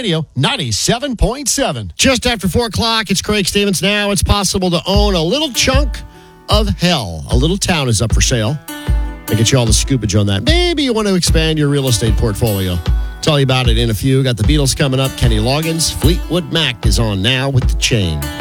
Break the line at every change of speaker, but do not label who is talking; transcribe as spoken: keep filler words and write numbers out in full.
Radio ninety-seven point seven.
Just after four o'clock, it's Craig Stevens. Now it's possible to own a little chunk of hell. A little town is up for sale. I get you all the scoopage on that. Maybe you want to expand your real estate portfolio. Tell you about it in a few. Got the Beatles coming up. Kenny Loggins. Fleetwood Mac is on now with The Chain.